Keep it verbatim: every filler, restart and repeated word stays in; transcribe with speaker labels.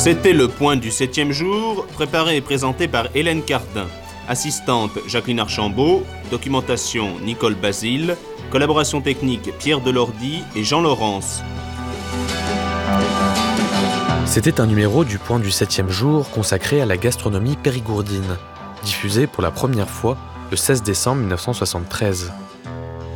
Speaker 1: C'était le point du septième jour, préparé et présenté par Hélène Cardin. Assistante Jacqueline Archambault, documentation Nicole Basile, collaboration technique Pierre Delordy et Jean Laurence.
Speaker 2: C'était un numéro du point du septième jour consacré à la gastronomie périgourdine, diffusé pour la première fois le seize décembre mille neuf cent soixante-treize.